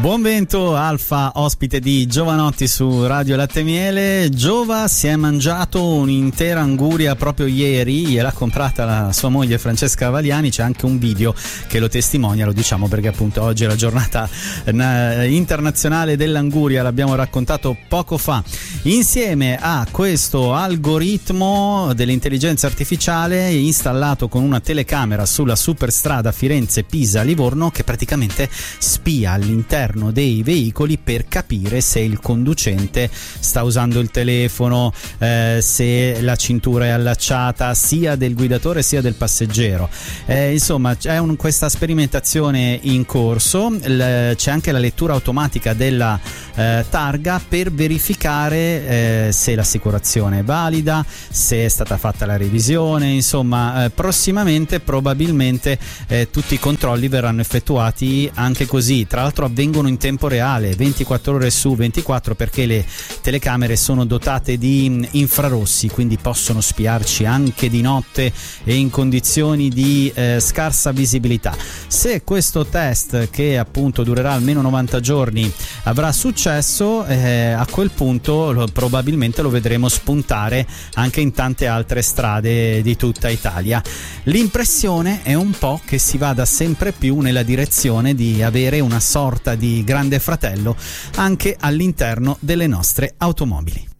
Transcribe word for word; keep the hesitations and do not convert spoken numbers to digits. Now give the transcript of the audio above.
Buon vento, Alfa, ospite di Giovanotti su Radio Latte Miele. Giova si è mangiato un'intera anguria proprio ieri, gliel'ha comprata la sua moglie Francesca Valiani, c'è anche un video che lo testimonia, lo diciamo perché appunto oggi è la giornata internazionale dell'anguria, l'abbiamo raccontato poco fa. Insieme a questo algoritmo dell'intelligenza artificiale installato con una telecamera sulla superstrada Firenze-Pisa-Livorno che praticamente spia all'interno dei veicoli per capire se il conducente sta usando il telefono, eh, se la cintura è allacciata sia del guidatore sia del passeggero. Eh, insomma, c'è un, questa sperimentazione in corso, l, c'è anche la lettura automatica della eh, targa per verificare eh, se l'assicurazione è valida, se è stata fatta la revisione. Insomma, eh, prossimamente probabilmente eh, tutti i controlli verranno effettuati anche così. Tra l'altro avvengono in tempo reale, ventiquattro ore su ventiquattro, perché le telecamere sono dotate di infrarossi, quindi possono spiarci anche di notte e in condizioni di eh, scarsa visibilità. Se questo test, che appunto durerà almeno novanta giorni, avrà successo, eh, a quel punto lo, probabilmente lo vedremo spuntare anche in tante altre strade di tutta Italia. L'impressione è un po' che si vada sempre più nella direzione di avere una sorta di grande fratello anche all'interno delle nostre automobili.